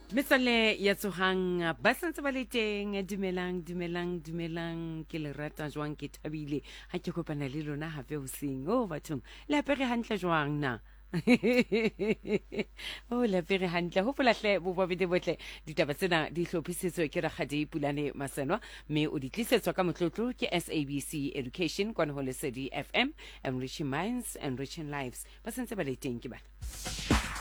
Metswalle ya tsogang ba santse ba le teng dumelang ke le rata jwang ke thabile ha ke kopana le lona hape hoseng bathong le apere hantle jwang na le apere hantle hopola hle bobabedi botle ditaba tsena di hlophisitswe ke Rakgadi Pulane Masenwa mme o di tlisetswa ka motlotlo ke SABC Education kwana ho Lesedi FM, enriching minds, enriching lives. Ba santse ba le teng ke bana